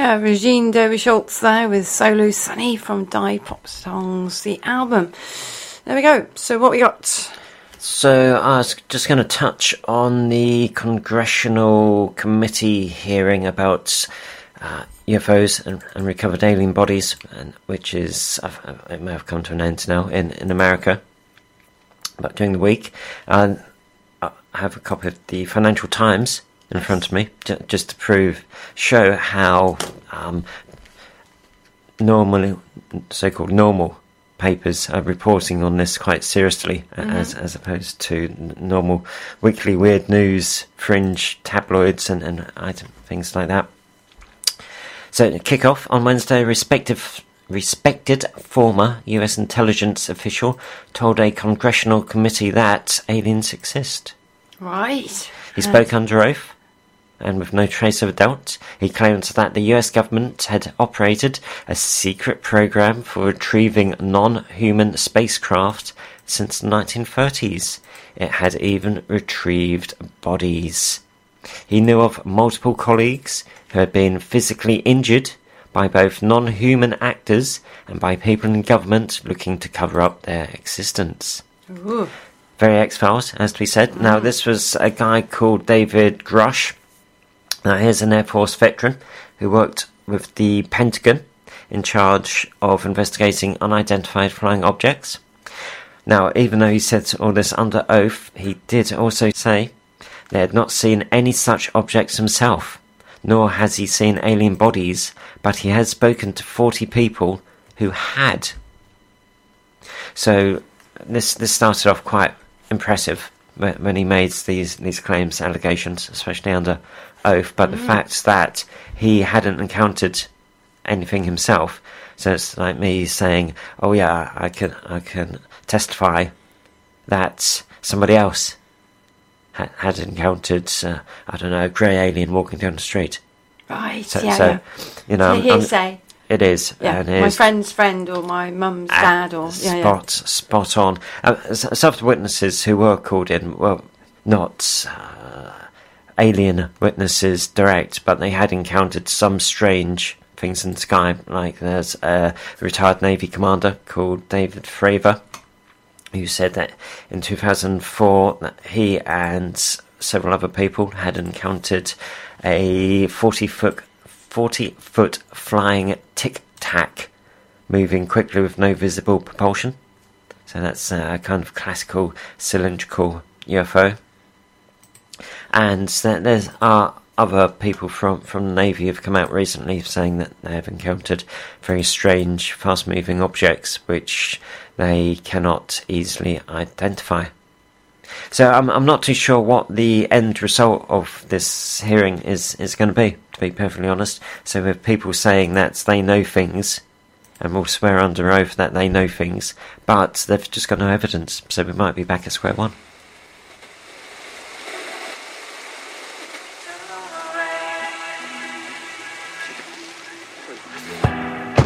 Yeah, Regine Derby-Schultz there with Solo Sunny from Die Pop Songs, the album. There we go. So what we got? So I was just going to touch on the Congressional Committee hearing about UFOs and recovered alien bodies, which is, it may have come to an end now in America. But during the week, I have a copy of the Financial Times in front of me, just to show how so-called normal papers are reporting on this quite seriously, as opposed to normal weekly weird news, fringe tabloids and things like that. So to kick off on Wednesday, respected former US intelligence official told a congressional committee that aliens exist. Right. He spoke under oath, and with no trace of doubt, he claimed that the US government had operated a secret program for retrieving non-human spacecraft since the 1930s. It had even retrieved bodies. He knew of multiple colleagues who had been physically injured by both non-human actors and by people in government looking to cover up their existence. Ooh. Very X-Files, as we said. Now, this was a guy called David Grush. Now, here's an Air Force veteran who worked with the Pentagon in charge of investigating unidentified flying objects. Now, even though he said all this under oath, he did also say that he had not seen any such objects himself, nor has he seen alien bodies, but he has spoken to 40 people who had. So this started off quite impressive when he made these claims, allegations, especially under oath, but the fact that he hadn't encountered anything himself, so it's like me saying, oh yeah, I can testify that somebody else had encountered I don't know, a grey alien walking down the street. Right. So you know, it's a hearsay. It is. Yeah, my friend's friend or my mum's dad or spot on. Some of the witnesses who were called in were not alien witnesses direct, but they had encountered some strange things in the sky. Like there's a retired Navy commander called David Fravor, who said that in 2004 that he and several other people had encountered a 40-foot flying tic-tac moving quickly with no visible propulsion. So that's a kind of classical cylindrical UFO. And there's other people from the Navy have come out recently saying that they have encountered very strange, fast-moving objects which they cannot easily identify. So I'm not too sure what the end result of this hearing is going to be perfectly honest. So with people saying that they know things, and will swear under oath that they know things, but they've just got no evidence, so we might be back at square one.